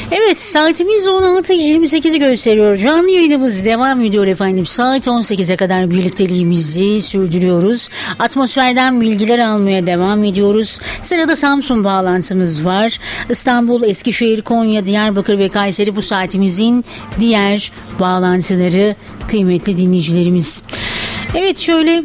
Evet, saatimiz 16.28'i gösteriyor. Canlı yayınımız devam ediyor efendim. Saat 18'e kadar birlikteliğimizi sürdürüyoruz. Atmosferden bilgiler almaya devam ediyoruz. Sırada Samsun bağlantımız var. İstanbul, Eskişehir, Konya, Diyarbakır ve Kayseri bu saatimizin diğer bağlantıları kıymetli dinleyicilerimiz. Evet, şöyle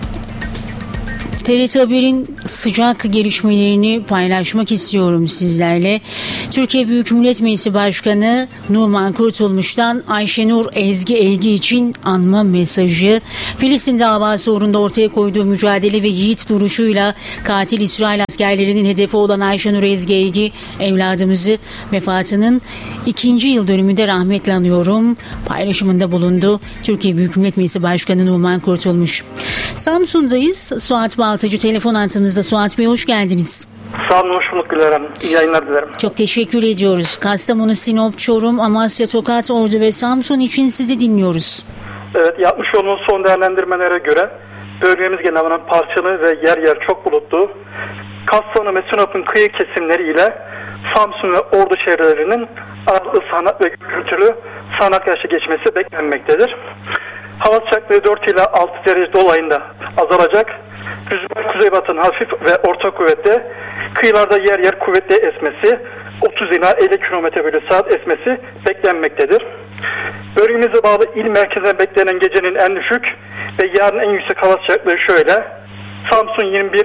TRT Haber'in sıcak gelişmelerini paylaşmak istiyorum sizlerle. Türkiye Büyük Millet Meclisi Başkanı Numan Kurtulmuş'tan Ayşenur Ezgi Elgi için anma mesajı. Filistin davası uğrunda ortaya koyduğu mücadele ve yiğit duruşuyla katil İsrail askerlerinin hedefi olan Ayşenur Ezgi Elgi evladımızı vefatının 2. yıl dönümünde rahmetle anıyorum paylaşımında bulundu. Türkiye Büyük Millet Meclisi Başkanı Numan Kurtulmuş. Samsun'dayız. Suat Baltacı telefon hattımızda. Suat Bey, hoş geldiniz. Sağ olun, hoş bulduk, dilerim. İyi yayınlar dilerim. Çok teşekkür ediyoruz. Kastamonu, Sinop, Çorum, Amasya, Tokat, Ordu ve Samsun için sizi dinliyoruz. Evet, yapmış olduğumuz son değerlendirmelere göre bölgemiz genelinde parçalı ve yer yer çok bulutlu. Kastamonu ve Sinop'un kıyı kesimleri ile Samsun ve Ordu şehirlerinin aralıklı sağanak ve gürültülü sağanak yağışı geçmesi beklenmektedir. Hava sıcaklığı 4 ile 6 derece dolayında azalacak. Rüzgar kuzeybatının hafif ve orta kuvvette, kıyılarda yer yer kuvvetli esmesi, 30 ila 50 km/saat esmesi beklenmektedir. Bölgemize bağlı il merkezine beklenen gecenin en düşük ve yarın en yüksek hava sıcaklığı şöyle: Samsun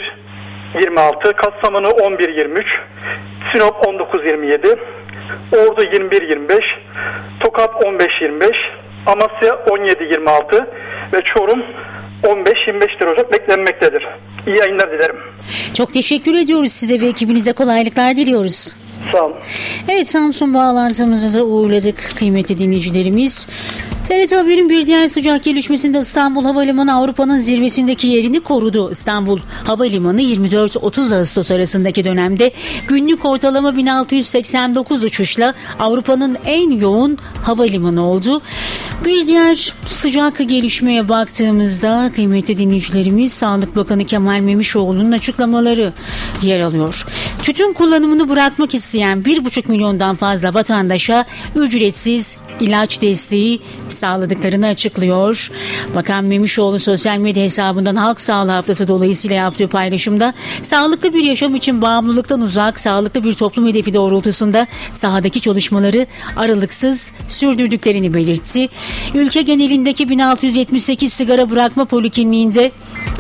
21-26, Kastamonu 11-23, Sinop 19-27, Ordu 21-25, Tokat 15-25, Amasya 17-26 ve Çorum 15-25 derece beklenmektedir. İyi yayınlar dilerim. Çok teşekkür ediyoruz size ve ekibinize, kolaylıklar diliyoruz. Sağ olun. Evet, Samsun bağlantımızı da uğurladık kıymetli dinleyicilerimiz. TRT Haber'in bir diğer sıcak gelişmesinde İstanbul Havalimanı Avrupa'nın zirvesindeki yerini korudu. İstanbul Havalimanı 24-30 Ağustos arasındaki dönemde günlük ortalama 1689 uçuşla Avrupa'nın en yoğun havalimanı oldu. Bir diğer sıcak gelişmeye baktığımızda kıymetli dinleyicilerimiz, Sağlık Bakanı Kemal Memişoğlu'nun açıklamaları yer alıyor. Tütün kullanımını bırakmak isteyen 1,5 milyondan fazla vatandaşa ücretsiz ilaç desteği sağladıklarını açıklıyor. Bakan Memişoğlu sosyal medya hesabından Halk Sağlığı Haftası dolayısıyla yaptığı paylaşımda sağlıklı bir yaşam için bağımlılıktan uzak, sağlıklı bir toplum hedefi doğrultusunda sahadaki çalışmaları aralıksız sürdürdüklerini belirtti. Ülke genelindeki 1678 sigara bırakma polikliniğinde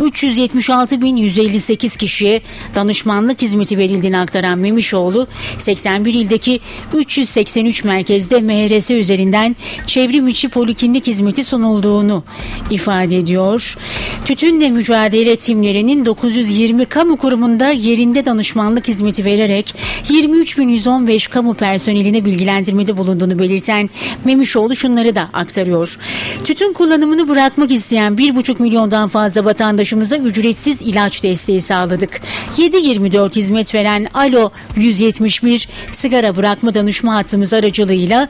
376.158 kişiye danışmanlık hizmeti verildiğini aktaran Memişoğlu, 81 ildeki 383 merkezde MRS üzerinden çevrim içi poliklinik hizmeti sunulduğunu ifade ediyor. Tütünle mücadele timlerinin 920 kamu kurumunda yerinde danışmanlık hizmeti vererek 23.115 kamu personeline bilgilendirmede bulunduğunu belirten Memişoğlu şunları da aktarıyor. Tütün kullanımını bırakmak isteyen 1,5 milyondan fazla vatandaşımıza ücretsiz ilaç desteği sağladık. 7/24 hizmet veren Alo 171 sigara bırakma danışma hattımız aracılığıyla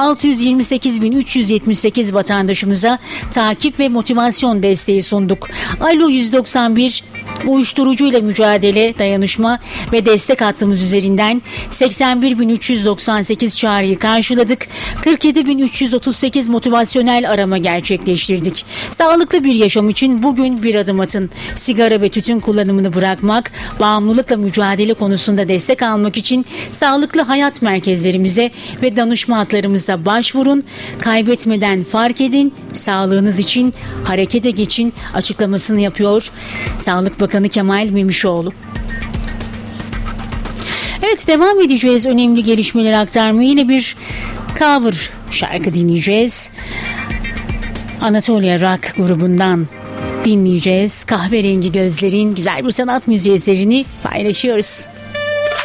628.378 vatandaşımıza takip ve motivasyon desteği sunduk. Alo 191 uyuşturucuyla mücadele, dayanışma ve destek hattımız üzerinden 81.398 çağrıyı karşıladık. 47.338 motivasyonel arama gerçekleştirdik. Sağlıklı bir yaşam için bugün bir adım atın. Sigara ve tütün kullanımını bırakmak, bağımlılıkla mücadele konusunda destek almak için sağlıklı hayat merkezlerimize ve danışma hatlarımıza başvurun. Kaybetmeden fark edin. Sağlığınız için harekete geçin açıklamasını yapıyor Sağlık Bakanı Kemal Memişoğlu. Evet, devam edeceğiz önemli gelişmeleri aktarmaya. Yine bir cover şarkı dinleyeceğiz. Anatolia Rock grubundan dinleyeceğiz. Kahverengi Gözlerin güzel bir sanat müziği eserini paylaşıyoruz.